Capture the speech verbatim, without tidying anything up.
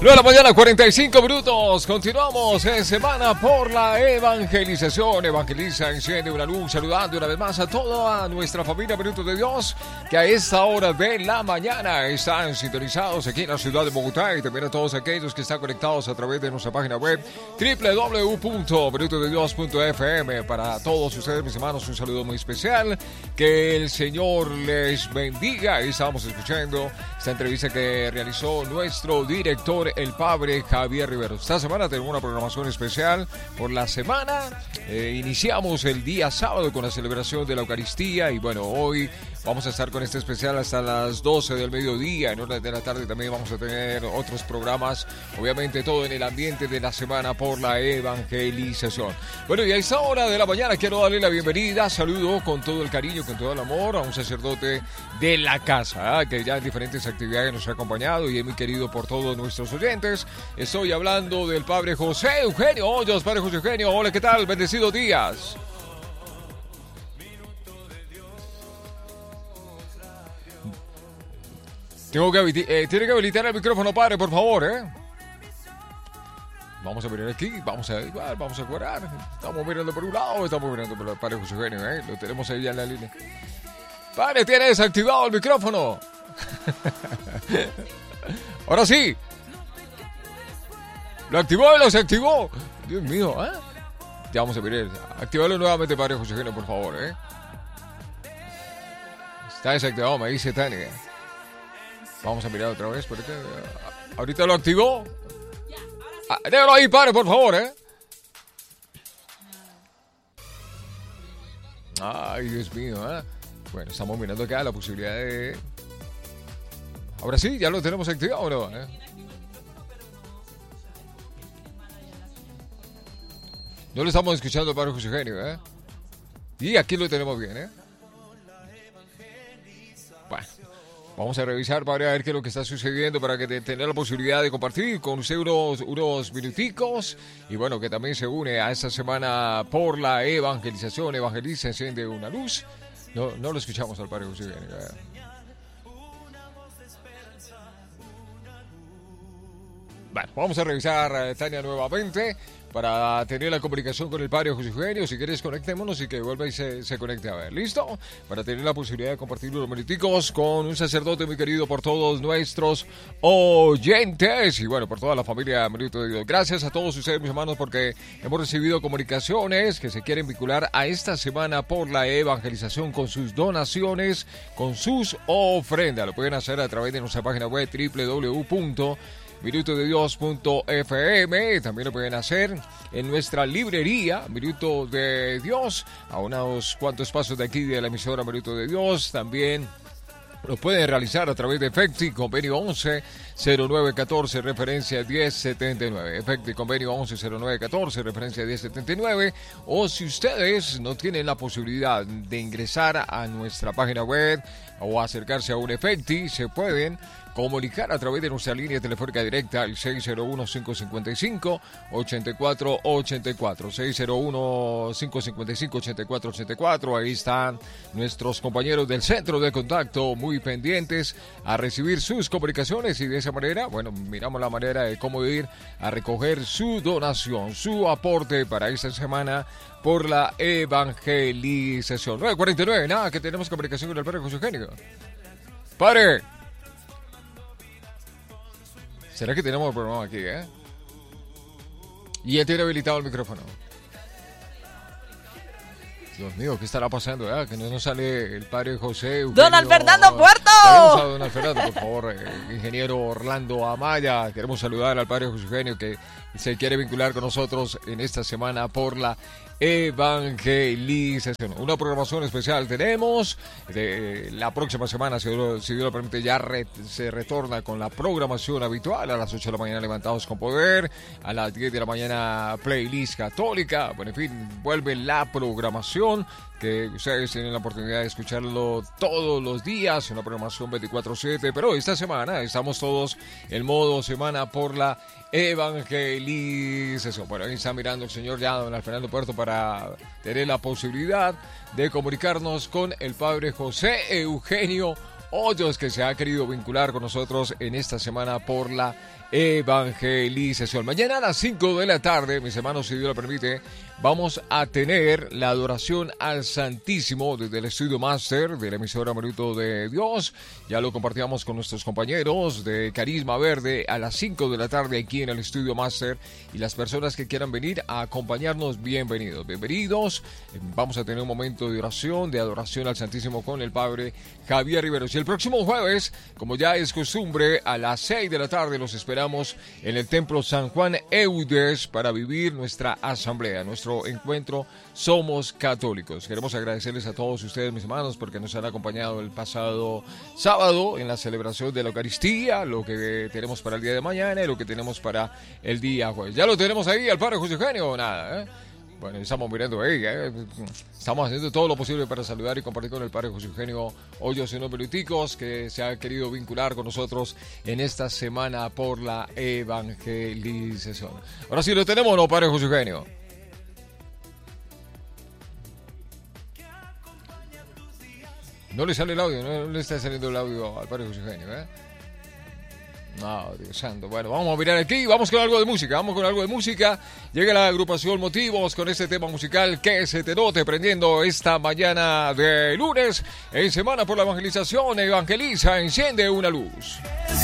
nueve de la mañana, cuarenta y cinco minutos. Continuamos en Semana por la Evangelización. Evangeliza, enciende una luz, saludando una vez más a toda nuestra familia Minutos de Dios, que a esta hora de la mañana están sintonizados aquí en la ciudad de Bogotá, y también a todos aquellos que están conectados a través de nuestra página web doble u doble u doble u punto minutos de dios punto f m. Para todos ustedes, mis hermanos, un saludo muy especial. Que el Señor les bendiga. Estábamos escuchando esta entrevista que realizó nuestro director, el padre Javier Rivero. Esta semana tenemos una programación especial por la semana. Eh, iniciamos el día sábado con la celebración de la Eucaristía, y bueno, hoy vamos a estar con este especial hasta las doce del mediodía. En horas de la tarde también vamos a tener otros programas, obviamente todo en el ambiente de la Semana por la Evangelización. Bueno, y a esta hora de la mañana quiero darle la bienvenida, saludo con todo el cariño, con todo el amor a un sacerdote de la casa, ¿eh? que ya en diferentes actividades nos ha acompañado y es muy querido por todos nuestros oyentes. Estoy hablando del padre José Eugenio Hoyos. Padre José Eugenio, hola, ¿qué tal? Bendecidos días. Tengo que eh, tiene que habilitar el micrófono, padre, por favor, ¿eh? Vamos a mirar aquí, vamos a igual, vamos a cuadrar. Estamos mirando por un lado, estamos mirando por el padre José Eugenio, ¿eh? Lo tenemos ahí en la línea. Padre, tiene desactivado el micrófono. Ahora sí. Lo activó y lo desactivó. Dios mío, ¿eh? Ya vamos a mirar. Activarlo nuevamente, padre José Eugenio, por favor, ¿eh? Está desactivado, me dice Tania. Vamos a mirar otra vez, porque ahorita lo activó. Ah, déjalo ahí, padre, por favor, ¿eh? Ay, Dios mío, ¿eh? Bueno, estamos mirando acá la posibilidad de... Ahora sí, ya lo tenemos activado, ¿o no? ¿Eh? No lo estamos escuchando al padre José Eugenio, ¿eh? Y aquí lo tenemos bien, ¿eh? Bueno. Vamos a revisar, padre, a ver qué es lo que está sucediendo para que tener la posibilidad de compartir con usted unos, unos minuticos. Y bueno, que también se une a esta semana por la evangelización. Evangeliza, enciende una luz. No, no lo escuchamos al padre José. Bueno, vamos a revisar, Tania, nuevamente, para tener la comunicación con el padre José Eugenio. Si quieres, conectémonos y que vuelva y se, se conecte. A ver, ¿listo? Para tener la posibilidad de compartir unos minuticos con un sacerdote muy querido por todos nuestros oyentes. Y bueno, por toda la familia Minuto de Dios. Gracias a todos ustedes, mis hermanos, porque hemos recibido comunicaciones que se quieren vincular a esta semana por la evangelización con sus donaciones, con sus ofrendas. Lo pueden hacer a través de nuestra página web doble u doble u doble u punto minutos de dios punto f m. También lo pueden hacer en nuestra librería Minuto de Dios, a unos cuantos pasos de aquí de la emisora Minuto de Dios. También lo pueden realizar a través de Efecti Convenio once cero nueve catorce referencia diez setenta y nueve. Efecti Convenio once cero nueve catorce referencia diez setenta y nueve. O si ustedes no tienen la posibilidad de ingresar a nuestra página web o acercarse a un Efecti, se pueden comunicar a través de nuestra línea telefónica directa al seis cero uno, cinco cinco cinco, ocho cuatro ocho cuatro, seis cero uno, cinco cinco cinco, ocho cuatro ocho cuatro. Ahí están nuestros compañeros del centro de contacto muy pendientes a recibir sus comunicaciones, y de esa manera, bueno, miramos la manera de cómo ir a recoger su donación, su aporte para esta semana por la evangelización. nueve cuarenta y nueve, nada, que tenemos comunicación con el padre José Eugenio. ¡Padre! ¿Será que tenemos el programa aquí, eh? Y ya tiene habilitado el micrófono. Dios mío, ¿qué estará pasando? Eh? Que no nos sale el padre José Eugenio. ¡Don Fernando Puerto! Vamos a don Fernando, por favor. Eh, ingeniero Orlando Amaya. Queremos saludar al padre José Eugenio, que se quiere vincular con nosotros en esta semana por la evangelización. Una programación especial tenemos. De, la próxima semana, si Dios, si Dios lo permite, ya re, se retorna con la programación habitual. A las ocho de la mañana, Levantados con Poder. A las diez de la mañana, Playlist Católica. Bueno, en fin, vuelve la programación, que ustedes tienen la oportunidad de escucharlo todos los días. Una programación veinticuatro siete. Pero esta semana estamos todos en modo semana por la evangelización. Bueno, ahí está mirando el señor ya, don Fernando Puerto, para tener la posibilidad de comunicarnos con el padre José Eugenio Hoyos, que se ha querido vincular con nosotros en esta semana por la evangelización. Mañana a las cinco de la tarde, mis hermanos, si Dios lo permite, vamos a tener la adoración al Santísimo desde el Estudio Máster de la emisora Minuto de Dios. Ya lo compartíamos con nuestros compañeros de Carisma Verde a las cinco de la tarde aquí en el Estudio Máster, y las personas que quieran venir a acompañarnos, bienvenidos, bienvenidos. Vamos a tener un momento de oración, de adoración al Santísimo con el Padre Javier Riveros. Y el próximo jueves, como ya es costumbre, a las seis de la tarde los esperamos en el Templo San Juan Eudes para vivir nuestra asamblea, nuestro encuentro Somos Católicos. Queremos agradecerles a todos ustedes, mis hermanos, porque nos han acompañado el pasado sábado en la celebración de la Eucaristía, lo que tenemos para el día de mañana y lo que tenemos para el día jueves. Ya lo tenemos ahí al Padre José Eugenio, o nada, ¿eh? Bueno, estamos mirando ahí, ¿eh? Estamos haciendo todo lo posible para saludar y compartir con el Padre José Eugenio Hoyos en unos minuticos, que se ha querido vincular con nosotros en esta semana por la evangelización. Ahora sí lo tenemos, ¿no, Padre José Eugenio? No le sale el audio, no le está saliendo el audio al Padre José Eugenio, ¿eh? No, Dios santo. Bueno, vamos a mirar aquí, vamos con algo de música, vamos con algo de música. Llega la agrupación Motivos con este tema musical que se te note prendiendo esta mañana de lunes en Semana por la Evangelización. Evangeliza, enciende una luz.